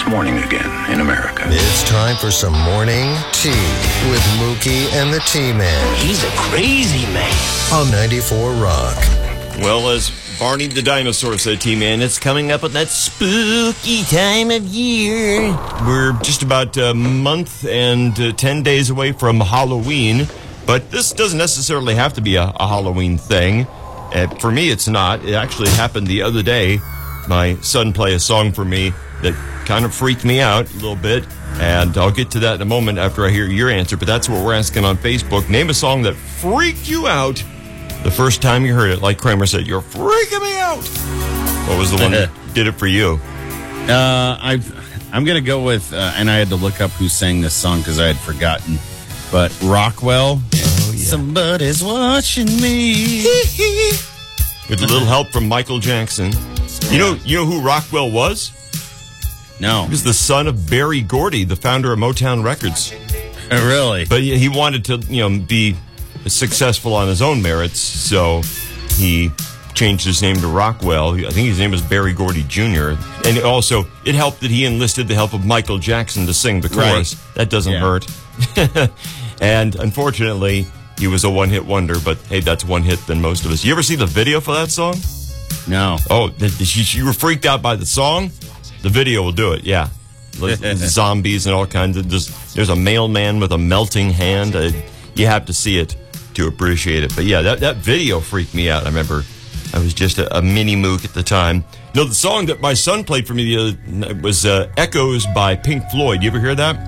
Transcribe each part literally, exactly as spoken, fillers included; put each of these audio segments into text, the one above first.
morning again in America. It's time for some morning tea with Mookie and the T-Man. He's a crazy man. On ninety-four Rock. Well, as Barney the Dinosaur said, T-Man, it's coming up at that spooky time of year. We're just about a month and uh, ten days away from Halloween, but this doesn't necessarily have to be a, a Halloween thing. Uh, for me, it's not. It actually happened the other day. My son played a song for me that kind of freaked me out a little bit, and I'll get to that in a moment after I hear your answer, but that's what we're asking on Facebook. Name a song that freaked you out the first time you heard it. Like Kramer said, you're freaking me out. What was the one that did it for you? Uh, I've, I'm going to go with, uh, and I had to look up who sang this song because I had forgotten, but Rockwell. Oh, yeah. Somebody's watching me. With a little help from Michael Jackson. You know, you know who Rockwell was? No. He was the son of Berry Gordy, the founder of Motown Records. Really? But he wanted to, you know, be successful on his own merits, so he changed his name to Rockwell. I think his name was Berry Gordy Junior And also, it helped that he enlisted the help of Michael Jackson to sing the chorus. Right. That doesn't yeah. hurt. And unfortunately, he was a one-hit wonder, but hey, that's one hit than most of us. You ever see the video for that song? No. Oh, you were freaked out by the song? The video will do it, yeah. Zombies and all kinds of... Just, there's a mailman with a melting hand. Uh, you have to see it to appreciate it. But yeah, that, that video freaked me out. I remember I was just a, a mini mook at the time. No, the song that my son played for me the other was uh, Echoes by Pink Floyd. You ever hear that?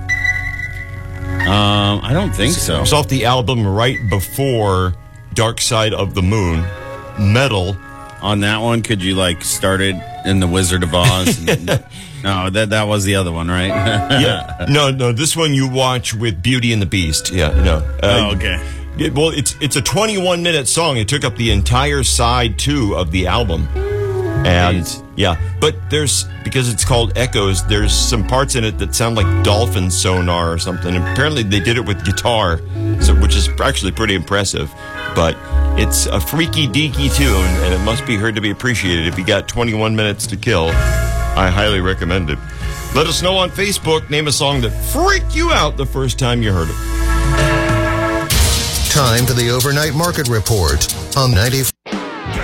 Um, I don't think so. It was off the album right before Dark Side of the Moon. Metal. On that one, could you like start it in The Wizard of Oz? And, no, that that was the other one, right? Yeah. No, no, this one you watch with Beauty and the Beast. Yeah, no. Uh, oh, okay. It, well, it's it's a twenty-one minute song. It took up the entire side two of the album. And Nice. yeah, but there's, because it's called Echoes, there's some parts in it that sound like dolphin sonar or something. And apparently they did it with guitar, so, which is actually pretty impressive. But it's a freaky deaky tune, and it must be heard to be appreciated. If you got twenty-one minutes to kill, I highly recommend it. Let us know on Facebook. Name a song that freaked you out the first time you heard it. Time for the overnight market report on ninety-four.